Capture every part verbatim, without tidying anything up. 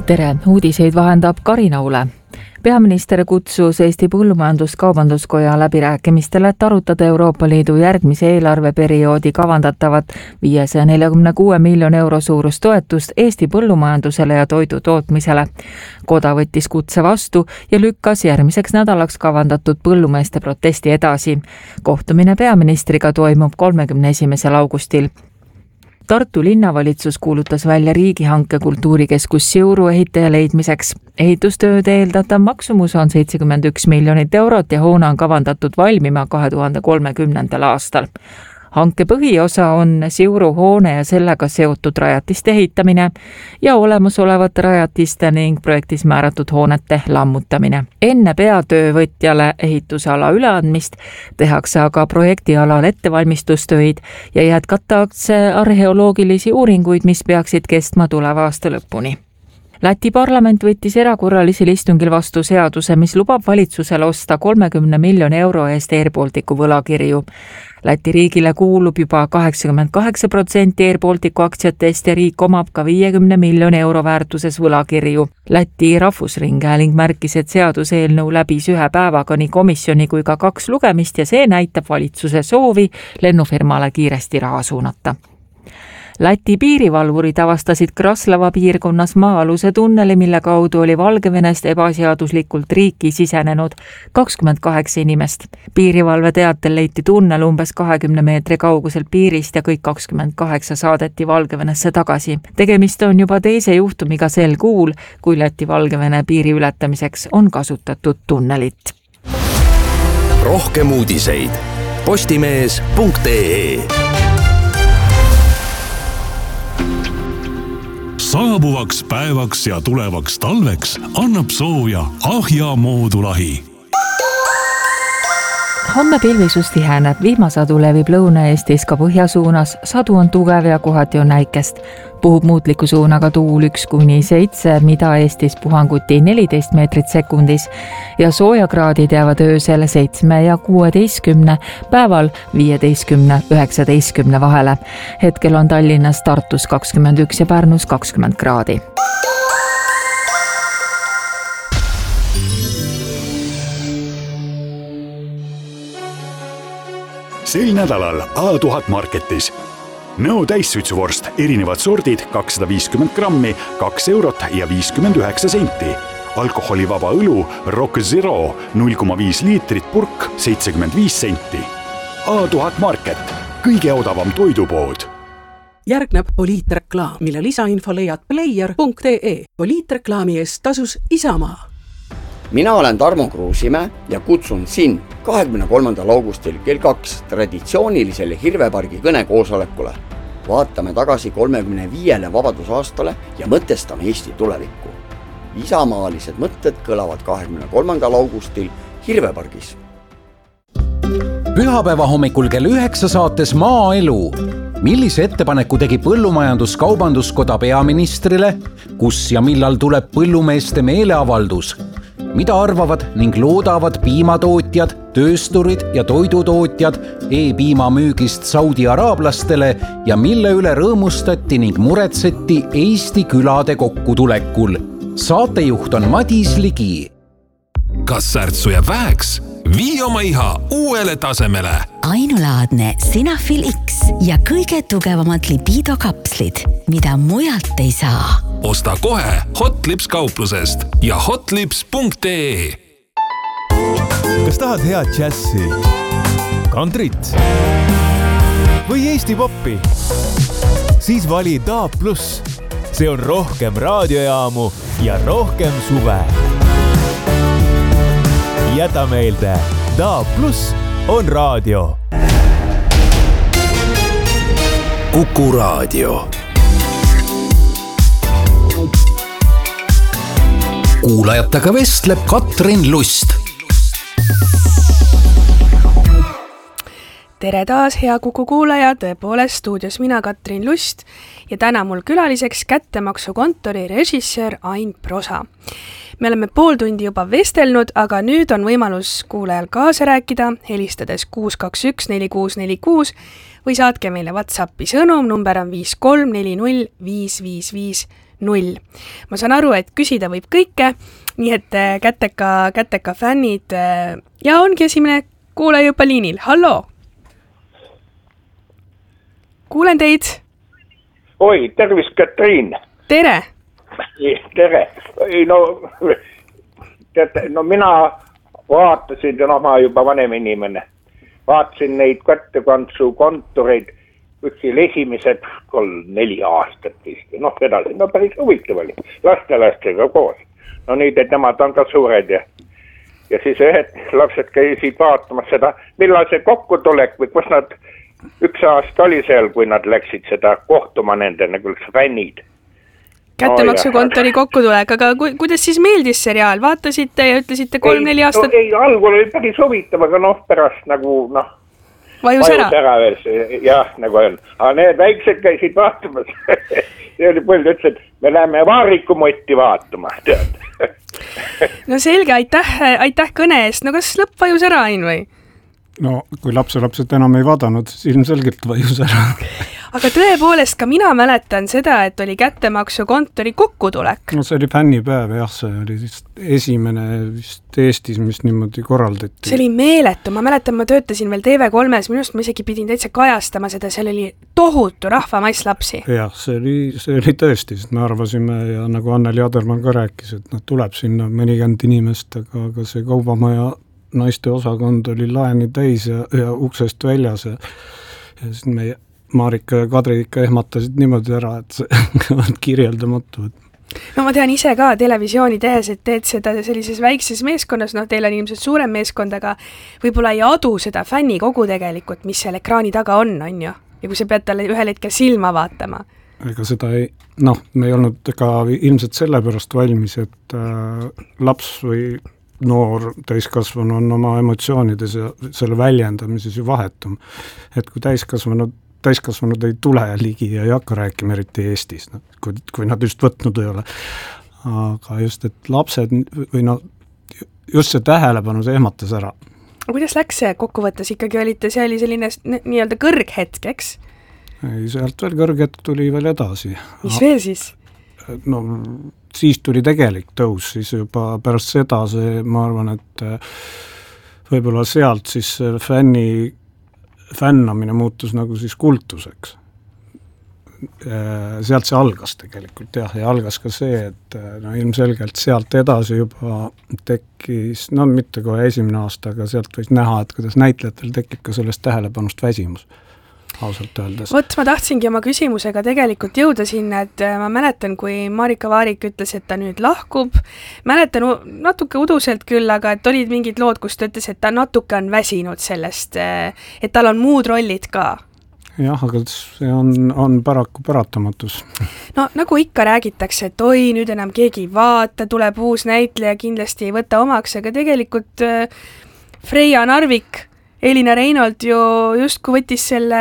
Tere, uudiseid vahendab Karina Ule. Peaminister kutsus Eesti Põllumajandus-Kaubanduskoja läbirääkimistele, et arutada Euroopa Liidu järgmise eelarveperioodi kavandatavat viiesaja neljakümne kuue miljoni euro suurust toetust Eesti põllumajandusele ja toidu tootmisele. Koda võttis kutse vastu ja lükkas järgmiseks nädalaks kavandatud põllumeeste protesti edasi. Kohtumine peaministriga toimub kolmekümne esimesel augustil. Tartu linnavalitsus kuulutas välja riigihanke kultuurikeskus Siuru ehitaja leidmiseks. Ehitustööde eeldatav maksumus on seitsekümmend üks miljonit eurot ja hoone on kavandatud valmima kahe tuhande kolmekümnendal aastal. Hanke põhiosa on Siuru hoone ja sellega seotud rajatiste ehitamine ja olemasolevate rajatiste ning projektis määratud hoonete lammutamine. Enne peatöövõtjale ehitusala üleandmist tehakse aga projektialal ettevalmistustöid ja jätkatakse arheoloogilisi uuringuid, mis peaksid kestma tuleva aasta lõpuni. Läti parlament võttis erakorralisel istungil vastu seaduse, mis lubab valitsusele osta kolmekümne miljoni euro eest Air Balticu võlakirju. Läti riigile kuulub juba kaheksakümmend kaheksa protsenti Air Balticu aktsiatest ja riik omab ka viiekümne miljoni euro väärtuses võlakirju. Läti Rahvusringhääling märkis, et seaduseelnõu läbis ühe päevaga nii komisjoni kui ka kaks lugemist ja see näitab valitsuse soovi lennufirmale kiiresti raha suunata. Läti piirivalvurid avastasid Kraslava piirkonnas maa-aluse tunneli, mille kaudu oli Valgevenest ebaseaduslikult riiki sisenenud kakskümmend kaheksa inimest. Piirivalve teatel leiti tunnel umbes kahekümne meetri kaugusel piirist ja kõik kakskümmend kaheksa saadeti Valgevenesse tagasi. Tegemist on juba teise juhtumiga sel kuul, kui Läti-Valgevene piiri ületamiseks on kasutatud tunnelit. Rohkem uudiseid postimees punkt ee. Saabuvaks päevaks ja tulevaks talveks annab sooja Ahja moodulahi. Homme pilvisus tiheneb, vihmasadu levib Lõuna-Eestis ka põhjasuunas, sadu on tugev ja kohati on näikest. Puhub muutliku suunaga tuul üks kuni seitse, mida Eestis puhanguti neliteist meetrit sekundis ja soojakraadid jäävad öösel seitsme ja kuueteistkümne, päeval viieteistkümne üheksateistkümne vahele. Hetkel on Tallinnas, Tartus kakskümmend üks ja Pärnus kakskümmend kraadi. Sel nädalal A tuhat Marketis. Nõo täissuitsuvorst, erinevad sordid, kakssada viiskümmend grammi, kaks eurot ja viiskümmend üheksa senti. Alkoholivaba õlu Rock Zero, null koma viis liitrit purk, seitsekümmend viis senti. A tuhat Market, kõige odavam toidupood. Järgneb poliitreklaam, mille lisainfo leiad player punkt ee. Poliitreklaami eest tasus Isamaa. Mina olen Tarmo Kruusimäe ja kutsun sind kahekümne kolmandal augustil kell kaks traditsioonilisele Hirvepargi kõnekoosolekule. Vaatame tagasi kolmekümne viiele vabadusaastale ja mõtestame Eesti tulevikku. Isamaalised mõtted kõlavad kahekümne kolmandal augustil Hirvepargis. Pühapäeva hommikul kell üheksa saates Maaelu. Millise ettepaneku tegi Põllumajandus-Kaubanduskoda peaministrile? Kus ja millal tuleb põllumeeste meeleavaldus? Mida arvavad ning loodavad piimatootjad, töösturid ja toidutootjad e-piima müügist Saudi araablastele ja mille üle rõõmustati ning muretseti Eesti külade kokkutulekul? Saatejuht on Madis Ligi. Kas särtsu jääb väheks? Vii oma iha uuele tasemele. Ainulaadne Sinafil X ja kõige tugevamad libidokapslid, mida mujalt ei saa. Osta kohe Hotlips kauplusest ja hotlips punkt ee. Kas tahad head džässi, kantrit või Eesti poppi? Siis vali D A B plus. See on rohkem raadiojaamu ja rohkem suve. Jäta meelde, D A B plus on raadio. Kuku raadio. Kuulajatega vestleb Katrin Lust. Tere taas, hea Kuku kuulaja, tõepoolest stuudios mina, Katrin Lust, ja täna mul külaliseks kättemaksukontori režissöör Ain Prosa. Me oleme pool tundi juba vestelnud, aga nüüd on võimalus kuulajal kaasa rääkida, helistades kuus kaks üks neli kuus neli kuus või saatke meile WhatsAppi sõnum, number on viis kolm neli null viis viis viis null. Ma saan aru, et küsida võib kõike, nii et käteka, käteka fännid ja ongi esimene kuulaja juba liinil. Hallo! Kuulen teid. Oi, tervist Katriin. Tere! Tere! No, teate, no mina vaatasin, no ma juba vanem inimene, vaatasin neid kättekantsu kontoreid üksil esimesed kolm, neli aastat vist. Noh, edasi, no päris huvitav oli. Laste-lastega koos. No nüüd, et nemad on ka suured ja, ja siis ühed lapsed käisid vaatamas seda, millal see kokkutulek või kus nad üks aasta oli seal, kui nad läksid seda kohtuma nende nagu üks fännid. Kättemaksukontori no, kokkutulek, aga ku, kuidas siis meeldis seriaal? Vaatasite ja ütlesite kolm-neli aastat? No, ei, algul oli päris huvitav, aga noh, pärast nagu, noh, vajus ära. ära veel see, jah, nagu on. Aga need väiksed käisid vaatamas. See oli põld, ütles, et me läheme vaarikumotti vaatama, tead. No selge, aitäh, aitäh kõne eest. No kas lõpp vajus ära, Ain, või? No, kui lapselapsed enam ei vaadanud, siis ilmselgelt vajus ära. Aga tõepoolest ka mina mäletan seda, et oli kättemaksukontori kokkutulek. No see oli fännipäev, jah, see oli siis esimene vist Eestis, mis niimoodi korraldati. See oli meeletu, ma mäletan, ma töötasin veel T V kolmes, minust ma isegi pidin täitsa kajastama seda, seal oli tohutu rahvamaiss lapsi. Jah, see oli, see oli tõesti, sest me arvasime ja nagu Anneli Adermann ka rääkis, et noh, tuleb sinna mõnikümmend inimest, aga, aga see kaubamaja naiste osakond oli laeni täis ja, ja uksest väljas ja, ja siis meie Marika ja Kadri ikka ehmatasid niimoodi ära, et see on kirjeldamatu. No ma tean ise ka televisiooni tehes, et teed seda sellises väikses meeskonnas, noh teil on ilmselt suurem meeskond, aga võib-olla ei adu seda fänni kogu tegelikult, mis seal ekraani taga on, on ju? Ja kui sa pead talle ühel hetkel silma vaatama. Ega seda ei, noh, me ei olnud ka ilmselt sellepärast valmis, et äh, laps või noor täiskasvanu on oma emotsioonides ja selle väljendamises ju vahetum. Et kui täiskasvanud, täiskasvanud ei tule ligi ja ei hakka rääkima eriti Eestis, no, kui, kui nad just võtnud ei ole. Aga just, et lapsed või no, just see tähelepanu, see ehmatas ära. Kuidas läks see kokkuvõttes? Ikkagi olite, see oli selline nii-öelda kõrghetk, eks? Ei, sealt veel kõrghetk tuli veel edasi. Mis veel siis? No siis tuli tegelik tõus, siis juba pärast seda see, ma arvan, et võib-olla sealt siis fänni, fännamine muutus nagu siis kultuseks. Sealt see algas tegelikult, jah, ja algas ka see, et no ilmselgelt sealt edasi juba tekkis, no mitte kohe esimene aasta, aga sealt võis näha, et kuidas näitlejatel tekib ka sellest tähelepanust väsimus. Ausalt öeldes. Vot ma tahtsingi oma küsimusega tegelikult jõuda sinna, et ma mäletan, kui Marika Vaarik ütles, et ta nüüd lahkub. Mäletan natuke uduselt küll, aga et olid mingid lood, kus ta ütles, et ta natuke on väsinud sellest, et tal on muud rollid ka. Jah, aga see on, on paraku paratamatus. No nagu ikka räägitakse, et oi, nüüd enam keegi ei vaata, tuleb uus näitleja, kindlasti ei võta omaks, aga tegelikult Freia Narvik Elina Reinold ju justkui võttis selle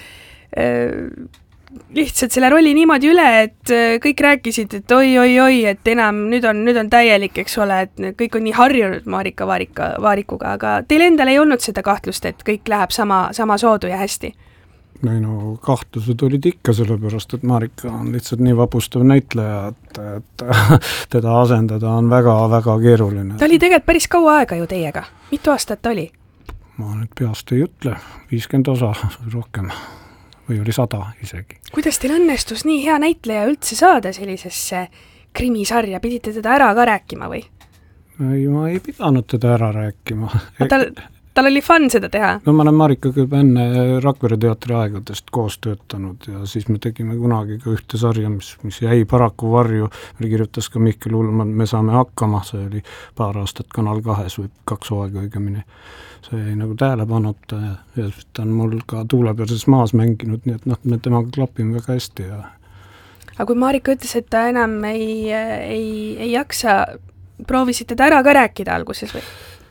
äh, lihtsalt selle rolli niimoodi üle, et äh, kõik rääkisid, et oi, oi, oi, et enam nüüd on, nüüd on täielik, eks ole, et kõik on nii harjunud Marika Vaarika, Vaarikuga, aga teil endal ei olnud seda kahtlust, et kõik läheb sama, sama soodu ja hästi? Ei no, kahtlused olid ikka sellepärast, et Marika on lihtsalt nii vapustav näitleja, et, et teda asendada on väga-väga keeruline. Ta oli tegelikult päris kaua aega ju teiega. Mitu aastat ta oli? Ma nüüd peast ei ütle, viiskümmend osa rohkem või oli sada isegi. Kuidas teil õnnestus nii hea näitleja üldse saada sellisesse krimisarja? Pidite teda ära ka rääkima või? Ei, ma ei pidanud teda ära rääkima. Tal, tal oli fun seda teha? No ma olen Marikaga juba enne Rakvere teatri aegadest koos töötanud ja siis me tegime kunagi ka ühte sarja, mis, mis jäi paraku varju. Me kirjutas ka Mihkel Ullmann, me saame hakkama, see oli paar aastat Kanal kahes või kaks hooaega õigemini. See jäi nagu tähelepanuta ja, ja ta on mul ka Tuulepealses maas mänginud, nii et noh, me temaga klapime väga hästi. Ja... Aga kui Marika ütles, et ta enam ei, ei, ei jaksa, proovisite ta ära ka rääkida alguses või?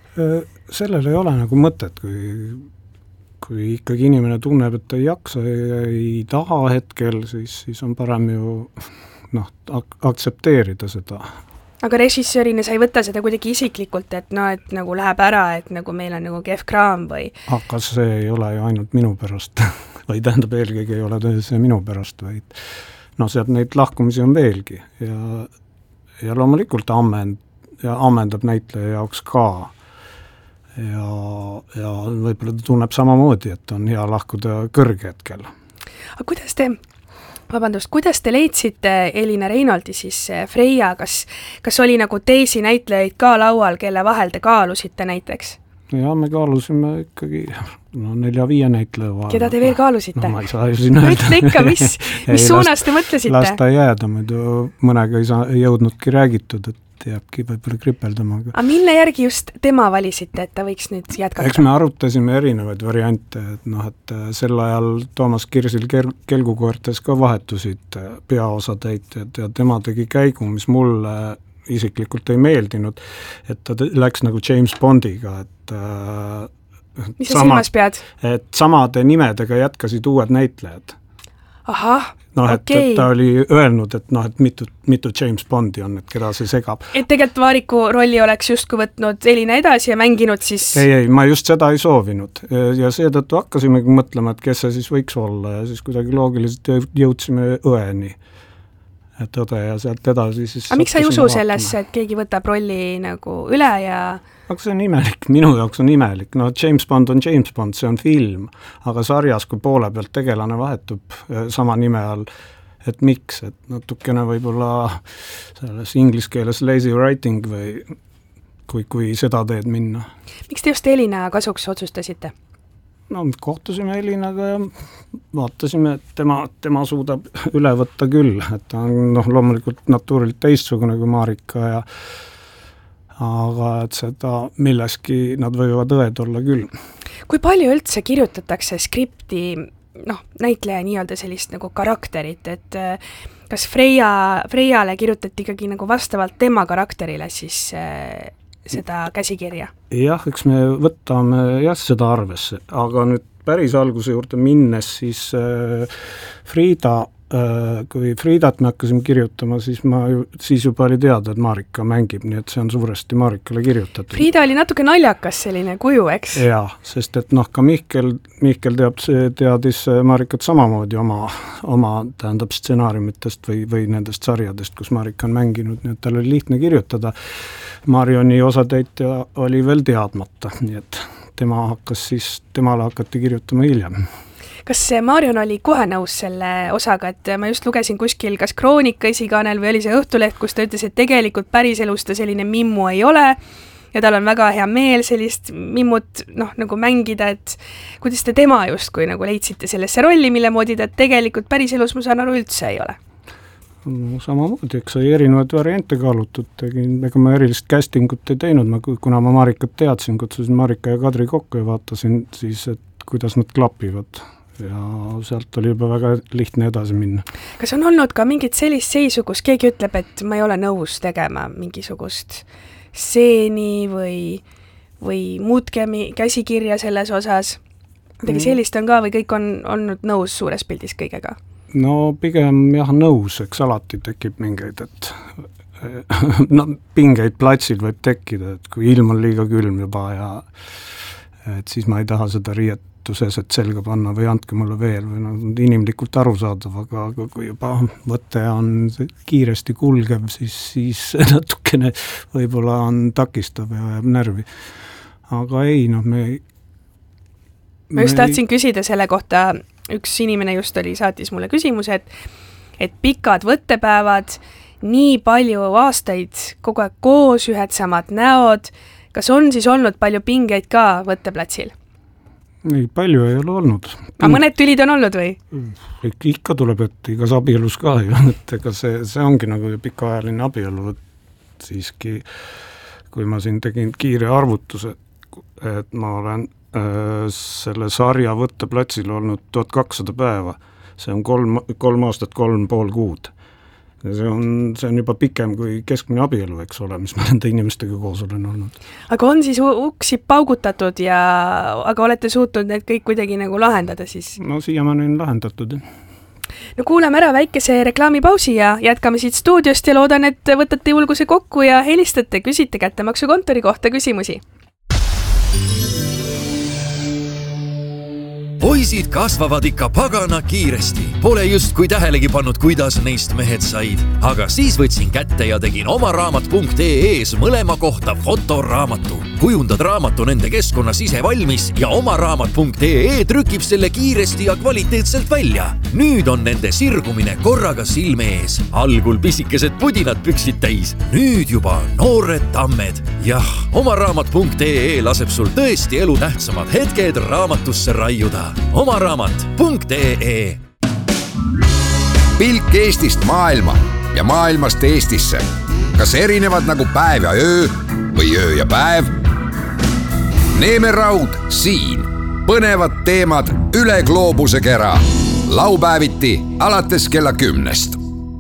Sellel ei ole nagu mõtet, kui, kui ikkagi inimene tunneb, et ta ei jaksa ja ei taha hetkel, siis, siis on parem ju noh, ak- aktsepteerida seda. Aga režissöörina sa ei võta seda kuidagi isiklikult, et no, et nagu läheb ära, et nagu meil on nagu kehv kraam või? Aga see ei ole ju ainult minu pärast, või tähendab eelkõige ei ole see minu pärast, vaid, noh, sealt neid lahkumisi on veelgi ja, ja loomulikult ammend, ja ammendab näitleja jaoks ka. Ja, ja võib-olla ta tunneb samamoodi, et on hea lahkuda kõrge hetkel. Aga kuidas te, vabandust, kuidas te leidsite Elina Reinoldi siis Freia, kas, kas oli nagu teisi näitlejaid ka laual, kelle vahel te kaalusite näiteks? Ja me kaalusime ikkagi no, nelja-viie näitleja vahel. Keda te veel kaalusite? No ma ei saa ju siin öelda. Ütle ikka, mis, mis ei, suunas last, te mõtlesite? Lasta jääda, muidu mõnega ei, saa, ei jõudnudki räägitud, et jääbki võib-olla kripeldama. Aga mille järgi just tema valisite, et ta võiks nüüd jätkata? Eks me arutasime erinevaid variante, et noh, et sel ajal Toomas Kirsil kel- kelgukoertes ka vahetusid peaosatäitjad ja tema tegi käigu, mis mulle isiklikult ei meeldinud, et ta läks nagu James Bondiga, et mis sa silmas pead? Et samade nimedega jätkasid uued näitlejad. Ahah, noh, et, okei. et ta oli öelnud, et noh, et mitu, mitu James Bondi on, et keda see segab. Et tegelikult Vaariku rolli oleks justkui võtnud Elina edasi ja mänginud siis... Ei, ei, ma just seda ei soovinud. Ja seetõttu hakkasimegi mõtlema, et kes see siis võiks olla ja siis kuidagi loogiliselt jõudsime õeni. Et õde ja sealt edasi siis... Aga miks sa ei usu sellesse, et keegi võtab rolli nagu üle ja... Aga see on imelik, minu jaoks on imelik, no James Bond on James Bond, see on film, aga sarjas, kui poole pealt tegelane vahetub sama nime all, et miks, et natukene võib-olla selles inglise keeles lazy writing või kui, kui seda teed minna. Miks te just Elina kasuks otsustasite? No kohtusime Elinaga ja vaatasime, et tema, tema suudab üle võtta küll, et ta on noh, loomulikult natuurilt teistsugune kui Marika ja aga et seda milleski nad võivad õed olla küll. Kui palju üldse kirjutatakse skripti, noh, näitleja nii-öelda sellist nagu karakterit, et kas Freia, Freiale kirjutati ikkagi nagu vastavalt tema karakterile siis äh, seda käsikirja? Jah, eks me võtame jah seda arvesse, aga nüüd päris alguse juurde minnes siis äh, Friida kui Friidat me hakkasime kirjutama, siis, ma, siis juba oli teada, et Marika mängib, nii et see on suuresti Marikale kirjutatud. Friida oli natuke naljakas selline kuju, eks? Jaa, sest et noh, ka Mihkel, Mihkel teab, teadis Marikat samamoodi oma, oma tähendab stsenaariumitest või, või nendest sarjadest, kus Marika on mänginud, nii et tal oli lihtne kirjutada. Marioni osatäitja oli veel teadmata, nii et tema hakkas siis, temale hakati kirjutama hiljem. Kas Marion oli kohe nõus selle osaga, et ma just lugesin kuskil kas Kroonika esikaanel või oli see Õhtuleht, kus ta ütles, et tegelikult päriselus ta selline mimmu ei ole ja tal on väga hea meel sellist mimmut noh, nagu mängida, et kuidas te tema just, kui nagu leidsite sellesse rolli, mille moodi ta tegelikult päriselus, ma saan aru, üldse ei ole? No, samamoodi, eks sai erinevaid variante kaalutud, tegin, ega ma erilist castingut ei teinud, ma, kuna ma Marikat teadsin, kutsusin Marika ja Kadri kokku ja vaatasin siis, et kuidas nad klapivad. Ja sealt oli juba väga lihtne edasi minna. Kas on olnud ka mingit sellist seisu, kus keegi ütleb, et ma ei ole nõus tegema mingisugust stseeni või, või muutke käsikirja selles osas? Midagi sellist on ka või kõik on olnud nõus suures pildis kõigega? No pigem jah nõus, eks alati tekib mingeid, et no pingeid platsil võib tekkida, et kui ilm on liiga külm juba ja et siis ma ei taha seda riiet et selga panna või andke mulle veel või no, inimlikult arusaadav, aga, aga kui juba võte on kiiresti kulgev, siis, siis natukene võib-olla on takistav ja jääb närvi. Aga ei, noh, me ma just tahtsin ei... küsida selle kohta, üks inimene just oli, saatis mulle küsimuse, et, et pikad võttepäevad, nii palju aastaid kogu aeg koos, ühed samad näod, kas on siis olnud palju pingeid ka võtteplatsil? Ei, palju ei ole olnud. Aga mõned tülid on olnud või? Ikka tuleb, et igas abielus ka ju, et ega see, see ongi nagu pikaajaline abielu, et siiski, kui ma siin tegin kiire arvutuse, et ma olen äh, selle sarja võtteplatsil olnud tuhat kakssada päeva, see on kolm, kolm aastat, kolm pool kuud. See on, see on juba pikem kui keskmine abielu, eks ole, mis ma nende inimestega koos olen olnud. Aga on siis uksi paugutatud ja aga olete suutnud need kõik kuidagi nagu lahendada siis? No siiamaani on lahendatud. No kuulame ära väikese reklaamipausi ja jätkame siit stuudiost ja loodan, et võtate julguse kokku ja helistate, küsite kättemaksukontori kohta küsimusi. poisid kasvavad ikka pagana kiiresti. Pole justkui tähelegi pannud, kuidas neist mehed said. Aga siis võtsin kätte ja tegin omaraamat punkt ee es mõlema kohta fotoraamatu. Kujundad raamatu nende keskkonnas ise valmis ja omaraamat punkt ee trükib selle kiiresti ja kvaliteetselt välja. Nüüd on nende sirgumine korraga silme ees. Algul pisikesed pudinad püksid täis. Nüüd juba noored tammed. Jah, omaraamat punkt ee laseb sul tõesti elu tähtsamad hetked raamatusse raiuda. omaraamat punkt ee. Pilk Eestist maailma ja maailmast Eestisse. Kas erinevad nagu päev ja öö või öö ja päev? Neeme Raud siin. Põnevad teemad üle gloobuse kera. Laupäeviti alates kella kümnest.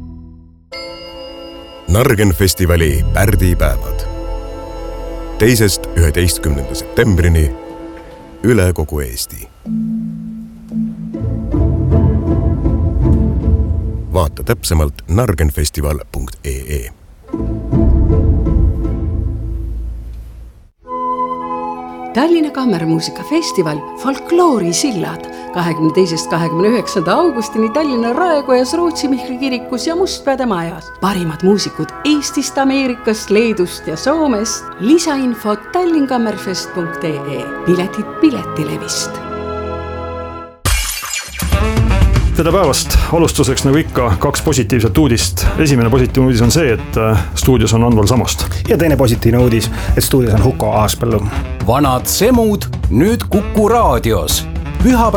Nargenfestivali pärdipäevad. Teisest üheteistkümnenda septembrini üle kogu Eesti. Vaata täpsemalt nargenfestival punkt ee. Tallinna Kammermuusikafestival Folkloori sillad kahekümne teisest kahekümne üheksanda augustini Tallinna Raekojas, Rootsi Mihkli kirikus ja Mustpeade majas. Parimad muusikud Eestist, Ameerikast, Leedust ja Soomest. Lisainfot tallinkammerfest punkt ee. Piletid Piletilevist. Tere päevast! Alustuseks nagu ikka kaks positiivset uudist. Esimene positiivne uudis on see, et stuudios on Anval Samost. Ja teine positiivne uudis, et stuudios on Huko Aaspõllu. Vanad semud nüüd Kuku raadios. Püha